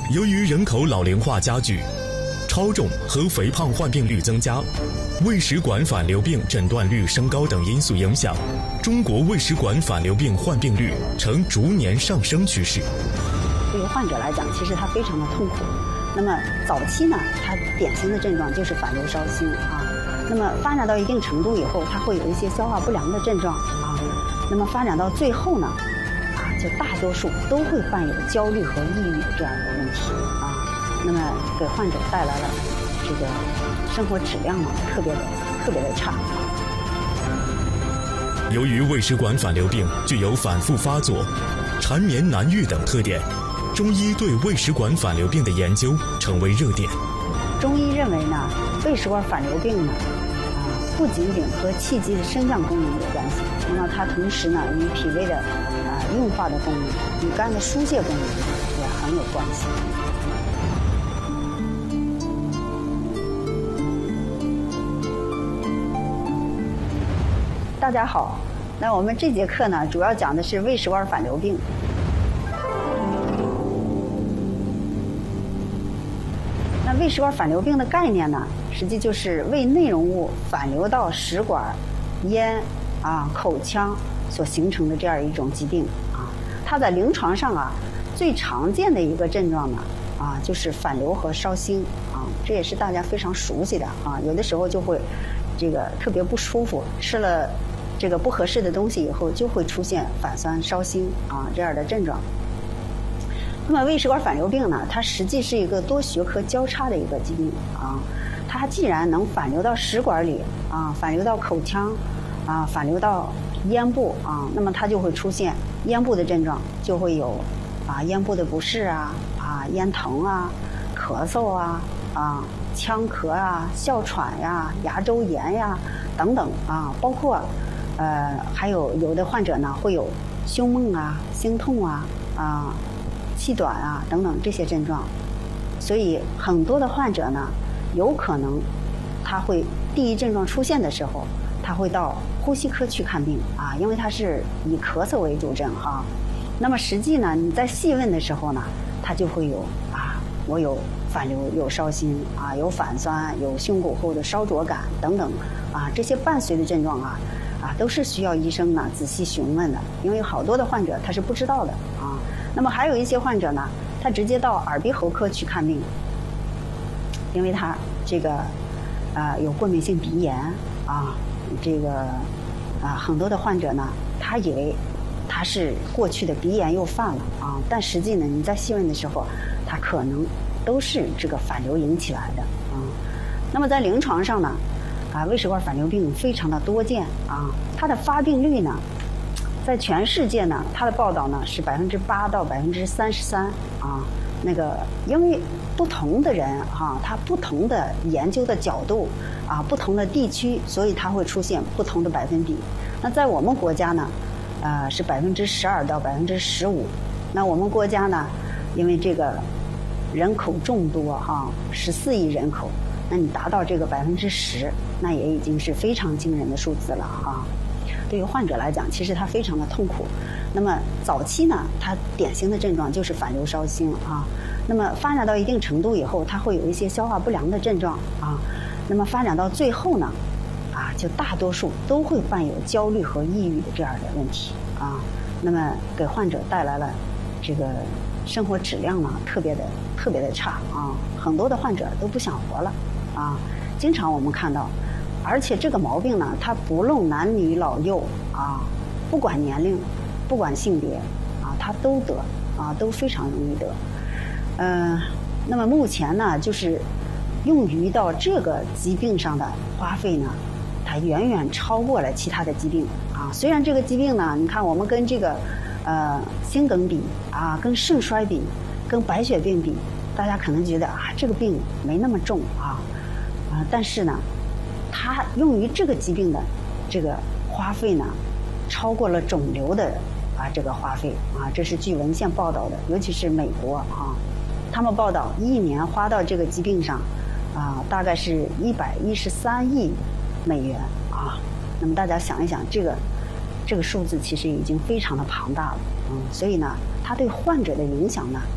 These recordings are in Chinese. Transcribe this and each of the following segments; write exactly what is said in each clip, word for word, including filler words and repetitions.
由于人口老龄化加剧，超重和肥胖患病率增加，胃食管反流病诊断率升高等因素影响，中国胃食管反流病患病率呈逐年上升趋势。 对于患者来讲，其实他非常的痛苦。那么早期呢，他典型的症状就是反流烧心啊。那么发展到一定程度以后，他会有一些消化不良的症状啊。那么发展到最后呢，啊，就大多数都会伴有焦虑和抑郁这样的问题啊。那么给患者带来了这个生活质量呢，特别的特别的差。 由于胃食管反流病具有反复发作、缠绵难愈等特点，中医对胃食管反流病的研究成为热点。 中医认为呢，胃食管反流病呢，啊，不仅仅和气机的升降功能有关系，那么它同时呢，与脾胃的啊运化的功能、与肝的疏泄功能也很有关系。大家好，那我们这节课呢，主要讲的是胃食管反流病。那胃食管反流病的概念呢，实际就是胃内容物反流到食管、咽啊、口腔所形成的这样一种疾病啊。它在临床上啊，最常见的一个症状呢啊，就是反流和烧心啊，这也是大家非常熟悉的啊。有的时候就会这个特别不舒服，吃了这个不合适的东西以后，就会出现反酸、烧心啊这样的症状。那么胃食管反流病呢，它实际是一个多学科交叉的一个疾病啊。它既然能反流到食管里啊，反流到口腔啊，反流到咽部啊，那么它就会出现咽部的症状，就会有啊咽部的不适啊啊咽疼啊、咳嗽啊啊呛咳啊、哮喘呀、牙周炎呀等等啊，包括呃还有有的患者呢会有胸闷啊、心痛啊啊。气短啊等等这些症状，所以很多的患者呢，有可能他会第一症状出现的时候，他会到呼吸科去看病啊，因为他是以咳嗽为主症哈。那么实际呢，你在细问的时候呢，他就会有啊，我有反流、有烧心啊，有反酸、有胸骨后的烧灼感等等啊，这些伴随的症状啊啊，都是需要医生呢仔细询问的，因为好多的患者他是不知道的啊。那么还有一些患者呢，他直接到耳鼻喉科去看病，因为他这个啊、呃、有过敏性鼻炎啊，这个啊很多的患者呢，他以为他是过去的鼻炎又犯了啊，但实际呢，你在细问的时候，他可能都是这个反流引起来的啊。那么在临床上呢，啊胃食管反流病非常的多见啊，它的发病率呢，在全世界呢，它的报道呢是百分之八到百分之三十三啊。那个因为不同的人哈、啊，他不同的研究的角度啊，不同的地区，所以它会出现不同的百分比。那在我们国家呢，呃是百分之十二到百分之十五。那我们国家呢，因为这个人口众多哈，十四亿人口，那你达到这个百分之十，那也已经是非常惊人的数字了哈。对于患者来讲，其实他非常的痛苦。那么早期呢，他典型的症状就是反流烧心啊。那么发展到一定程度以后，他会有一些消化不良的症状啊。那么发展到最后呢，啊，就大多数都会伴有焦虑和抑郁的这样的问题啊。那么给患者带来了这个生活质量呢，特别的特别的差啊。很多的患者都不想活了啊。经常我们看到。而且这个毛病呢，它不论男女老幼啊，不管年龄，不管性别啊，它都得啊，都非常容易得。呃，那么目前呢，就是用于到这个疾病上的花费呢，它远远超过了其他的疾病啊。虽然这个疾病呢，你看我们跟这个呃心梗比啊，跟肾衰比，跟白血病比，大家可能觉得啊，这个病没那么重啊啊，但是呢。它用于这个疾病的这个花费呢，超过了肿瘤的啊这个花费啊，这是据文献报道的，尤其是美国啊，他们报道一年花到这个疾病上啊，大概是一百一十三亿美元啊。那么大家想一想，这个这个数字其实已经非常的庞大了，嗯，所以呢，它对患者的影响呢，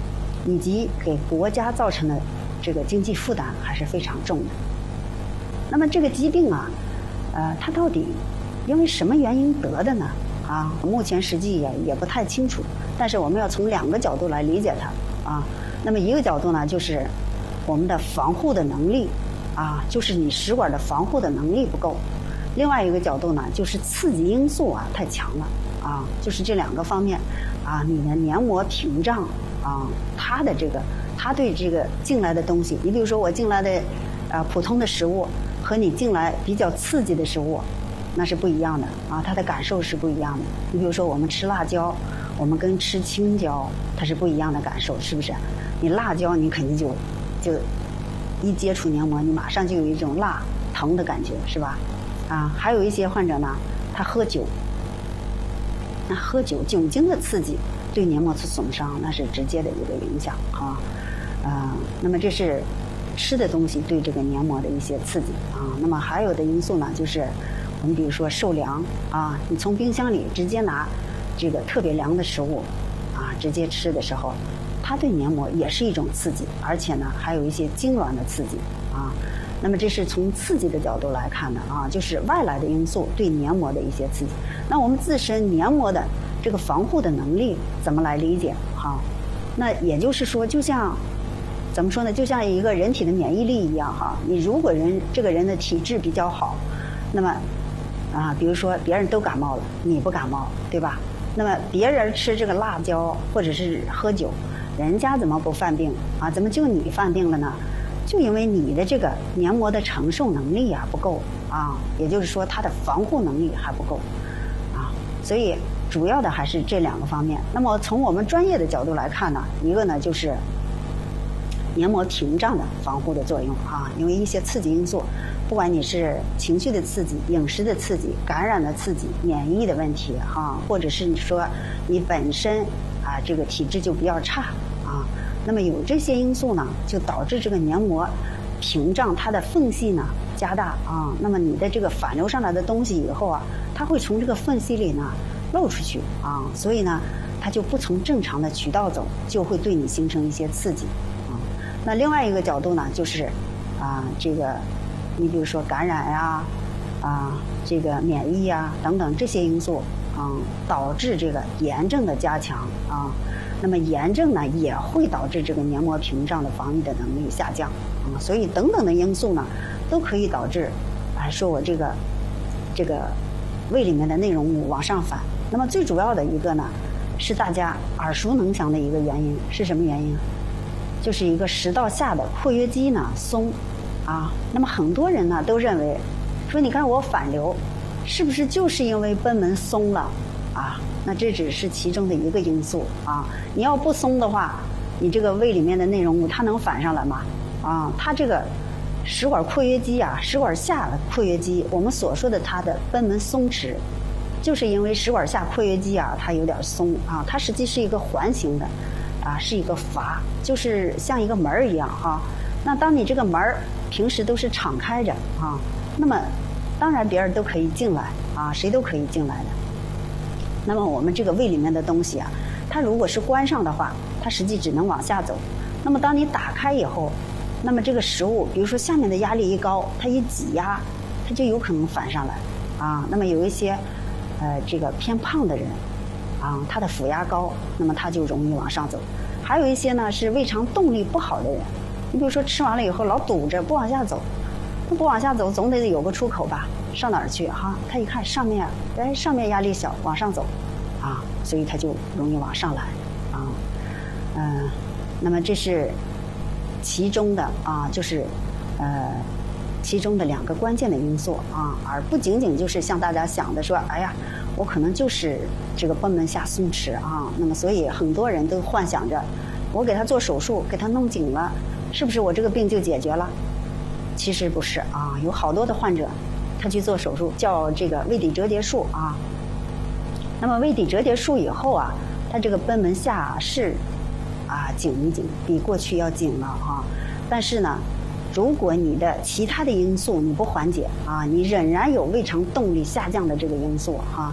以及给国家造成的这个经济负担还是非常重的。那么这个疾病啊，呃，它到底因为什么原因得的呢？啊，目前实际也也不太清楚。但是我们要从两个角度来理解它啊。那么一个角度呢，就是我们的防护的能力啊，就是你食管的防护的能力不够。另外一个角度呢，就是刺激因素啊太强了啊，就是这两个方面啊，你的黏膜屏障啊，它的这个它对这个进来的东西，你比如说我进来的啊普通的食物和你进来比较刺激的食物，那是不一样的啊，它的感受是不一样的。你比如说我们吃辣椒，我们跟吃青椒它是不一样的感受，是不是？你辣椒你肯定就就一接触黏膜，你马上就有一种辣疼的感觉，是吧？啊，还有一些患者呢，他喝酒，那喝酒酒精的刺激对黏膜的损伤，那是直接的一个影响啊。啊，那么这是吃的东西对这个黏膜的一些刺激啊。那么还有的因素呢，就是我们比如说受凉啊，你从冰箱里直接拿这个特别凉的食物啊，直接吃的时候，它对黏膜也是一种刺激，而且呢还有一些痉挛的刺激啊。那么这是从刺激的角度来看的啊，就是外来的因素对黏膜的一些刺激。那我们自身黏膜的这个防护的能力怎么来理解哈？那也就是说，就像怎么说呢？就像一个人体的免疫力一样哈。你如果人这个人的体质比较好，那么啊，比如说别人都感冒了，你不感冒，对吧？那么别人吃这个辣椒或者是喝酒，人家怎么不犯病啊？怎么就你犯病了呢？就因为你的这个黏膜的承受能力啊不够啊，也就是说它的防护能力还不够啊，所以主要的还是这两个方面。那么从我们专业的角度来看呢，一个呢就是黏膜屏障的防护的作用啊，因为一些刺激因素，不管你是情绪的刺激、饮食的刺激、感染的刺激、免疫的问题哈，或者是你说你本身啊这个体质就比较差啊。那么有这些因素呢，就导致这个黏膜屏障它的缝隙呢加大啊。那么你的这个反流上来的东西以后啊，它会从这个缝隙里呢漏出去啊，所以呢它就不从正常的渠道走，就会对你形成一些刺激啊。那另外一个角度呢，就是啊这个你比如说感染呀啊这个免疫呀等等这些因素啊，导致这个炎症的加强啊。那么炎症呢，也会导致这个黏膜屏障的防御的能力下降啊，所以等等的因素呢，都可以导致，啊，说我这个这个胃里面的内容物往上反。那么最主要的一个呢，是大家耳熟能详的一个原因是什么原因？就是一个食道下的括约肌呢松啊。那么很多人呢都认为，说你看我反流，是不是就是因为贲门松了啊？那这只是其中的一个因素啊！你要不松的话，你这个胃里面的内容物它能反上来吗？啊，它这个食管括约肌啊，食管下的括约肌，我们所说的它的贲门松弛，就是因为食管下括约肌啊，它有点松啊，它实际是一个环形的，啊，是一个阀，就是像一个门儿一样哈、啊。那当你这个门儿平时都是敞开着啊，那么当然别人都可以进来啊，谁都可以进来的。那么我们这个胃里面的东西啊，它如果是关上的话，它实际只能往下走。那么当你打开以后，那么这个食物，比如说下面的压力一高，它一挤压，它就有可能反上来啊。那么有一些呃这个偏胖的人啊，他的腹压高，那么他就容易往上走。还有一些呢是胃肠动力不好的人，你比如说吃完了以后老堵着不往下走，他不往下走总得有个出口吧。上哪儿去哈？他一看上面，哎，上面压力小，往上走，啊，所以他就容易往上来，啊，嗯、呃，那么这是其中的啊，就是呃，其中的两个关键的因素啊，而不仅仅就是像大家想的说，哎呀，我可能就是这个贲门下松弛啊，那么所以很多人都幻想着，我给他做手术，给他弄紧了，是不是我这个病就解决了？其实不是啊，有好多的患者。他去做手术，叫这个胃底折叠术啊。那么胃底折叠术以后啊，他这个贲门下是啊紧一紧，比过去要紧了啊。但是呢，如果你的其他的因素你不缓解啊，你仍然有胃肠动力下降的这个因素哈、啊，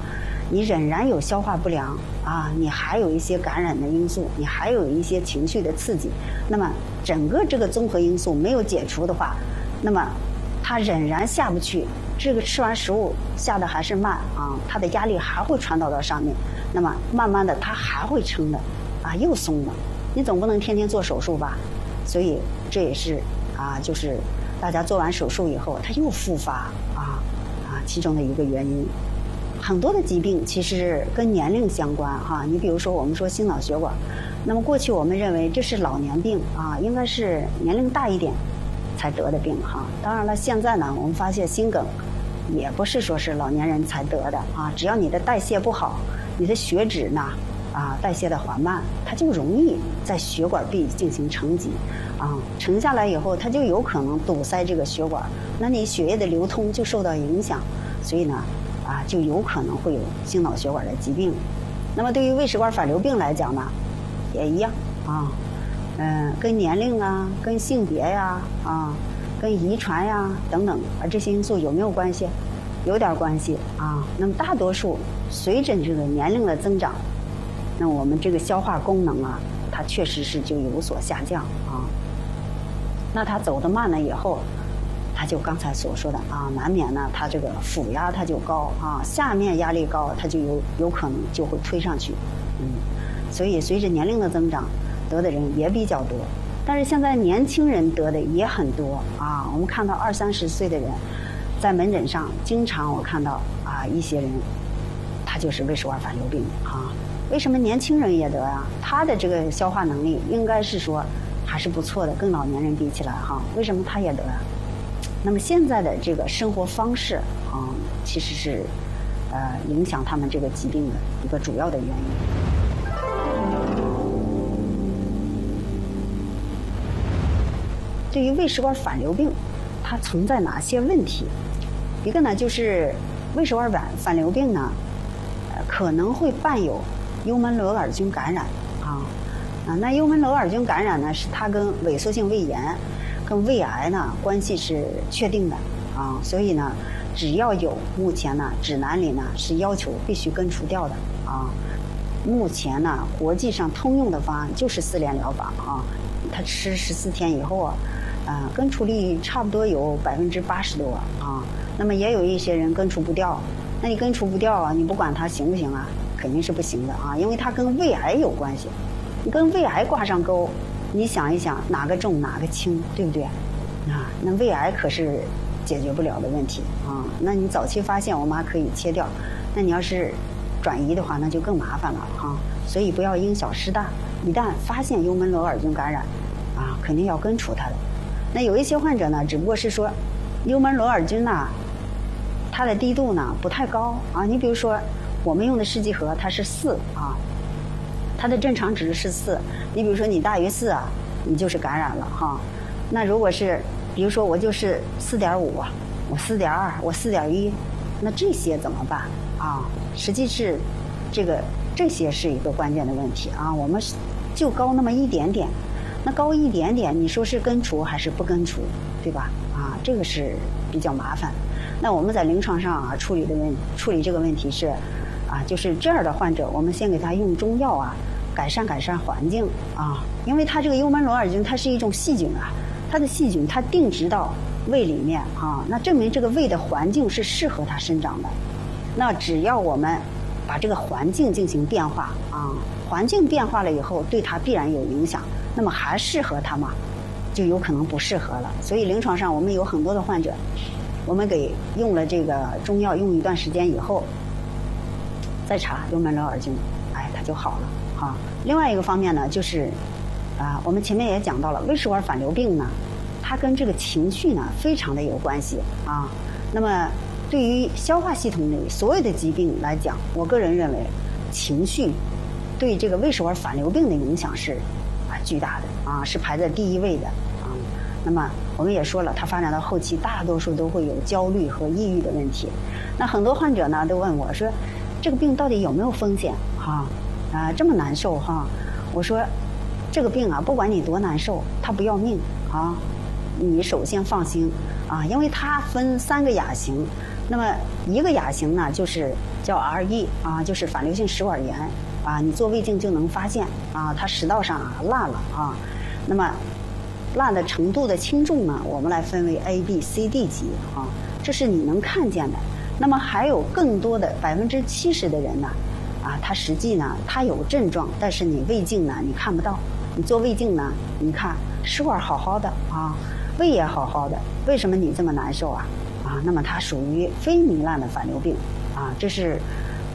你仍然有消化不良啊，你还有一些感染的因素，你还有一些情绪的刺激，那么整个这个综合因素没有解除的话，那么它仍然下不去，这个吃完食物下的还是慢啊，它的压力还会传导到上面，那么慢慢的它还会撑的啊，又松了。你总不能天天做手术吧？所以这也是啊，就是大家做完手术以后，它又复发啊啊，其中的一个原因。很多的疾病其实跟年龄相关哈，你比如说我们说心脑血管，那么过去我们认为这是老年病啊，应该是年龄大一点才得的病哈。当然了，现在呢，我们发现心梗也不是说是老年人才得的啊，只要你的代谢不好，你的血脂呢啊代谢的缓慢，它就容易在血管壁进行沉积啊，沉下来以后，它就有可能堵塞这个血管，那你血液的流通就受到影响，所以呢。啊，就有可能会有心脑血管的疾病。那么对于胃食管反流病来讲呢，也一样啊，嗯、呃，跟年龄啊、跟性别呀、啊、啊、跟遗传呀、啊、等等啊这些因素有没有关系？有点关系啊。那么大多数随着这个年龄的增长，那我们这个消化功能啊，它确实是就有所下降啊。那它走得慢了以后。它就刚才所说的啊，难免呢，它这个腹压它就高啊，下面压力高，它就有有可能就会推上去，嗯，所以随着年龄的增长，得的人也比较多，但是现在年轻人得的也很多啊。我们看到二三十岁的人，在门诊上经常我看到啊一些人，他就是胃食管反流病啊。为什么年轻人也得啊？他的这个消化能力应该是说还是不错的，跟老年人比起来哈，为什么他也得啊？那么现在的这个生活方式啊，其实是呃影响他们这个疾病的一个主要的原因。对于胃食管反流病，它存在哪些问题？一个呢，就是胃食管反反流病呢，呃可能会伴有幽门螺杆菌感染啊啊，那幽门螺杆菌感染呢，是它跟萎缩性胃炎。跟胃癌呢关系是确定的啊，所以呢，只要有目前呢指南里呢是要求必须根除掉的啊。目前呢国际上通用的方案就是四联疗法啊，他吃十四天以后啊，呃根除率差不多有百分之八十多啊。那么也有一些人根除不掉，那你根除不掉啊，你不管它行不行啊，肯定是不行的啊，因为它跟胃癌有关系，你跟胃癌挂上钩。你想一想，哪个重哪个轻，对不对？啊，那胃癌可是解决不了的问题啊。那你早期发现，我们还可以切掉；那你要是转移的话，那就更麻烦了哈、啊。所以不要因小失大，一旦发现幽门螺杆菌感染，啊，肯定要根除它的。那有一些患者呢，只不过是说幽门螺杆菌呐，它的低度呢不太高啊。你比如说，我们用的试剂盒它是四啊。它的正常值是四，你比如说你大于四啊，你就是感染了哈。那如果是，比如说我就是四点五啊，我四点二，我四点一，那这些怎么办啊？实际是这个这些是一个关键的问题啊。我们就高那么一点点，那高一点点，你说是根除还是不根除，对吧？啊，这个是比较麻烦。那我们在临床上啊处理的问处理这个问题是。啊，就是这样的患者，我们先给他用中药啊，改善改善环境啊，因为它这个幽门螺杆菌它是一种细菌啊，它的细菌它定植到胃里面啊，那证明这个胃的环境是适合它生长的。那只要我们把这个环境进行变化啊，环境变化了以后，对它必然有影响。那么还适合它吗？就有可能不适合了。所以临床上我们有很多的患者，我们给用了这个中药用一段时间以后。再查幽门螺杆菌，哎，它就好了哈。另外一个方面呢，就是啊，我们前面也讲到了，胃食管反流病呢，它跟这个情绪呢非常的有关系啊。那么对于消化系统内所有的疾病来讲，我个人认为，情绪对这个胃食管反流病的影响是啊巨大的啊，是排在第一位的啊。那么我们也说了，它发展到后期，大多数都会有焦虑和抑郁的问题。那很多患者呢都问我说，这个病到底有没有风险哈？啊，这么难受哈？我说，这个病啊，不管你多难受，它不要命啊。你首先放心啊，因为它分三个亚型，那么一个亚型呢，就是叫 R E 啊，就是反流性食管炎啊，你做胃镜就能发现啊，它食道上啊烂了啊。那么烂的程度的轻重呢，我们来分为 A B C D 级啊，这是你能看见的。那么还有更多的百分之七十的人呢，啊，他实际呢他有症状，但是你胃镜呢你看不到，你做胃镜呢，你看食管好好的啊，胃也好好的，为什么你这么难受啊？啊，那么它属于非糜烂的反流病啊，这是